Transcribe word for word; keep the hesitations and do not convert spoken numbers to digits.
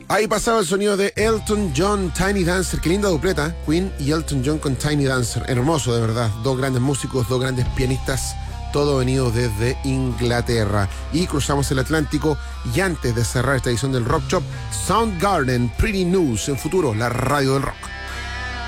Ahí pasaba el sonido de Elton John, Tiny Dancer. Qué linda dupleta, Queen y Elton John con Tiny Dancer. Hermoso, de verdad. Dos grandes músicos, dos grandes pianistas, todo venido desde Inglaterra. Y cruzamos el Atlántico. Y antes de cerrar esta edición del Rock Shop, Soundgarden, Pretty News, en futuro, la radio del rock.